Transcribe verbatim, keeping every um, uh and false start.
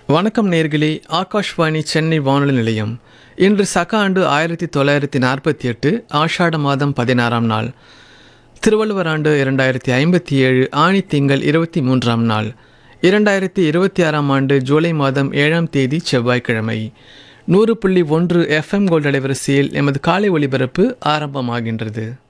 வணக்கம் நேர்களே, ஆகாஷ்வாணி சென்னை வானொலி நிலையம். இன்று சக ஆண்டு ஆயிரத்தி தொள்ளாயிரத்தி நாற்பத்தி எட்டு ஆஷாட மாதம் பதினாறாம் நாள், திருவள்ளுவர் ஆண்டு இரண்டாயிரத்தி ஐம்பத்தி ஏழு ஆணி திங்கள் இருபத்தி மூன்றாம் நாள், இரண்டாயிரத்தி இருபத்தி ஆறாம் ஆண்டு ஜூலை மாதம் ஏழாம் தேதி செவ்வாய்க்கிழமை. நூறு புள்ளி ஒன்று எஃப்எம் கோல்டு அலைவரிசையில் எமது காலை ஒலிபரப்பு ஆரம்பமாகின்றது.